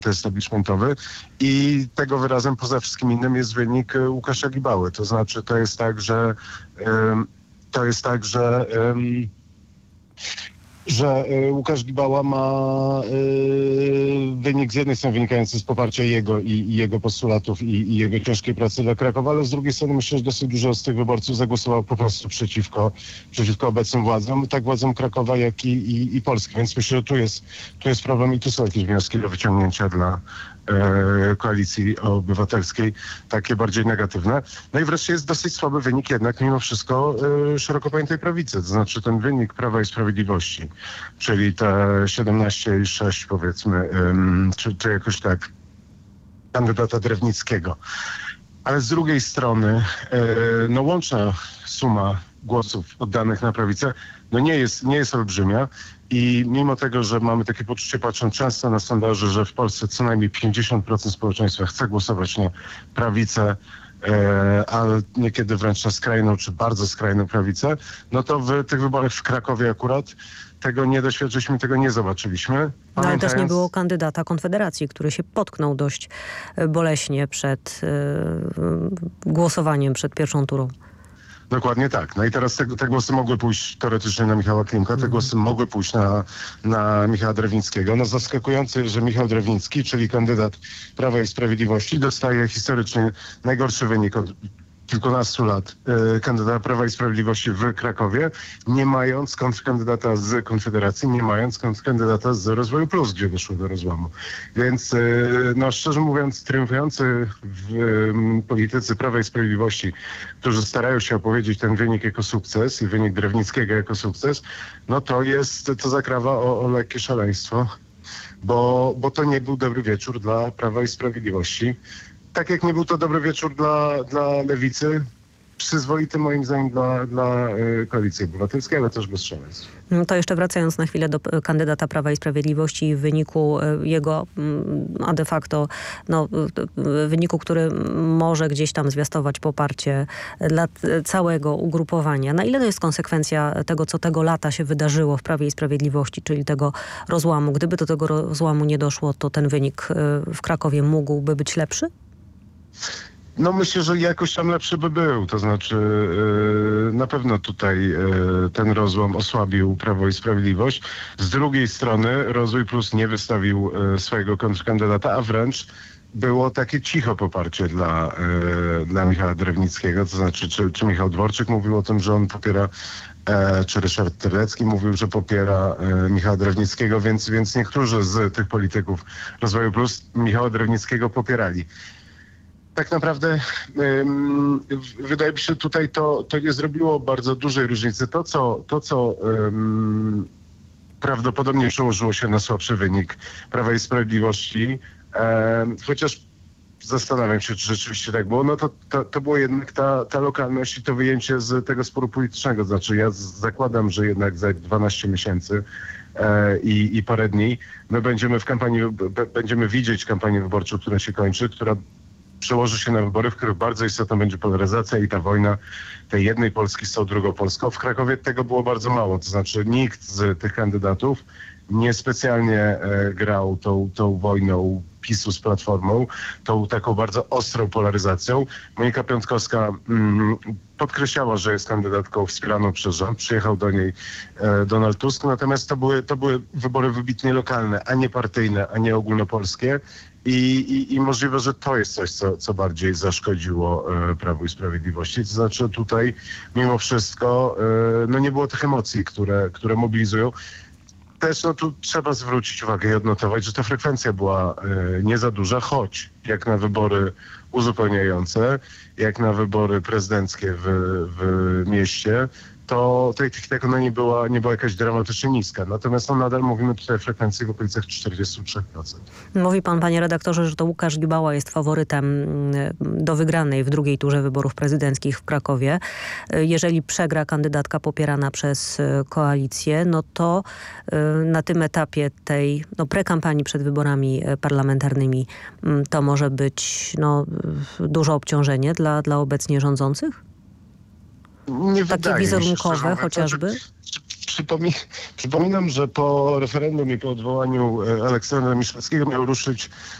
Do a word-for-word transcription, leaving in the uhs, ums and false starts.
establishmentowy i tego wyrazem poza wszystkim innym jest wynik e, Łukasza Gibały. To znaczy to jest tak, że em, to jest tak, że em, że e, Łukasz Gibała ma e, wynik z jednej strony wynikający z poparcia jego i, i jego postulatów i, i jego ciężkiej pracy dla Krakowa, ale z drugiej strony myślę, że dosyć dużo z tych wyborców zagłosowało po prostu przeciwko, przeciwko obecnym władzom, tak władzom Krakowa, jak i, i, i Polski. Więc myślę, że tu jest, tu jest problem i tu są jakieś wnioski do wyciągnięcia dla e, Koalicji Obywatelskiej, takie bardziej negatywne. No i wreszcie jest dosyć słaby wynik jednak mimo wszystko e, szeroko pojętej prawicy, to znaczy ten wynik Prawa i Sprawiedliwości, czyli te siedemnaście i sześć powiedzmy, em, czy, czy jakoś tak, kandydata Drewnickiego. Ale z drugiej strony e, no łączna suma głosów oddanych na prawicę no nie jest, nie jest olbrzymia i mimo tego, że mamy takie poczucie, patrząc często na sondaże, że w Polsce co najmniej pięćdziesiąt procent społeczeństwa chce głosować na prawicę, e, a niekiedy wręcz na skrajną czy bardzo skrajną prawicę, no to w tych wyborach w Krakowie akurat tego nie doświadczyliśmy, tego nie zobaczyliśmy. No, ale też nie było kandydata Konfederacji, który się potknął dość boleśnie przed y, głosowaniem, przed pierwszą turą. Dokładnie tak. No i teraz te, te głosy mogły pójść teoretycznie na Michała Klimka, te głosy mogły pójść na, na Michała Drewnickiego. No zaskakujące jest, że Michał Drewnicki, czyli kandydat Prawa i Sprawiedliwości, dostaje historycznie najgorszy wynik od kilkunastu lat e, kandydata Prawa i Sprawiedliwości w Krakowie, nie mając kontrkandydata z Konfederacji, nie mając kontrkandydata z Rozwoju Plus, gdzie doszło do rozłamu. Więc e, no szczerze mówiąc, triumfujący w e, politycy Prawa i Sprawiedliwości, którzy starają się opowiedzieć ten wynik jako sukces i wynik Drewnickiego jako sukces, no to jest, to zakrawa o, o lekkie szaleństwo, bo, bo to nie był dobry wieczór dla Prawa i Sprawiedliwości. Tak jak nie był to dobry wieczór dla, dla Lewicy, przyzwoity moim zdaniem dla, dla y, Koalicji Obywatelskiej, ale też bez szaleństw. To jeszcze wracając na chwilę do kandydata Prawa i Sprawiedliwości i wyniku jego, a de facto no, wyniku, który może gdzieś tam zwiastować poparcie dla całego ugrupowania. Na ile to jest konsekwencja tego, co tego lata się wydarzyło w Prawie i Sprawiedliwości, czyli tego rozłamu? Gdyby do tego rozłamu nie doszło, to ten wynik w Krakowie mógłby być lepszy? No myślę, że jakoś tam lepszy by był. To znaczy yy, na pewno tutaj yy, ten rozłam osłabił Prawo i Sprawiedliwość. Z drugiej strony Rozwój Plus nie wystawił yy, swojego kontrkandydata, a wręcz było takie cicho poparcie dla, yy, dla Michała Drewnickiego. To znaczy czy, czy Michał Dworczyk mówił o tym, że on popiera, e, czy Ryszard Terlecki mówił, że popiera e, Michała Drewnickiego, więc, więc niektórzy z tych polityków Rozwoju Plus Michała Drewnickiego popierali. Tak naprawdę um, wydaje mi się, że tutaj to, to nie zrobiło bardzo dużej różnicy. To, co, to, co um, prawdopodobnie przełożyło się na słabszy wynik Prawa i Sprawiedliwości, um, chociaż zastanawiam się, czy rzeczywiście tak było, no to, to, to było jednak ta, ta lokalność i to wyjęcie z tego sporu politycznego. Znaczy ja zakładam, że jednak za dwanaście miesięcy e, i, i parę dni my będziemy w kampanii, b, będziemy widzieć kampanię wyborczą, która się kończy, która przełoży się na wybory, w których bardzo istotna będzie polaryzacja i ta wojna tej jednej Polski z tą drugą Polską. W Krakowie tego było bardzo mało, to znaczy nikt z tych kandydatów niespecjalnie e, grał tą, tą wojną PiSu z Platformą, tą taką bardzo ostrą polaryzacją. Monika Piątkowska mm, podkreślała, że jest kandydatką wspieraną przez rząd. Przyjechał do niej e, Donald Tusk, natomiast to były, to były wybory wybitnie lokalne, a nie partyjne, a nie ogólnopolskie. I, i, I możliwe, że to jest coś, co, co bardziej zaszkodziło e, Prawu i Sprawiedliwości. To znaczy tutaj mimo wszystko e, no nie było tych emocji, które, które mobilizują. Też no, tu trzeba zwrócić uwagę i odnotować, że ta frekwencja była e, nie za duża, choć jak na wybory uzupełniające, jak na wybory prezydenckie w, w mieście, to tej tak ona nie była, nie była jakaś dramatycznie niska. Natomiast no, nadal mówimy tutaj o frekwencji w okolicach czterdzieści trzy procent. Mówi pan, panie redaktorze, że to Łukasz Gibała jest faworytem do wygranej w drugiej turze wyborów prezydenckich w Krakowie. Jeżeli przegra kandydatka popierana przez koalicję, no to na tym etapie tej no, prekampanii przed wyborami parlamentarnymi to może być no, duże obciążenie dla, dla obecnie rządzących? Nie Takie wydaje mi się, wizerunkowe szczerze mówiąc. chociażby? Znaczy, przypomi- przypominam, że po referendum i po odwołaniu e, Aleksandra Miszalskiego miał ruszyć